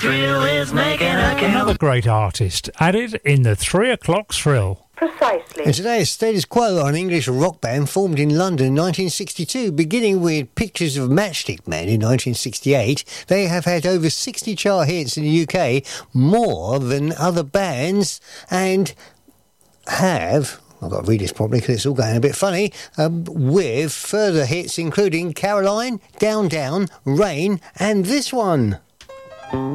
Thrill is making a Another great artist added in the 3 o'clock thrill. Precisely. And today is Status Quo, an English rock band formed in London in 1962. Beginning with Pictures of Matchstick Men in 1968, they have had over 60 chart hits in the UK, more than other bands, and have... I've got to read this properly because it's all going a bit funny, with further hits including Caroline, Down Down, Rain, and this one.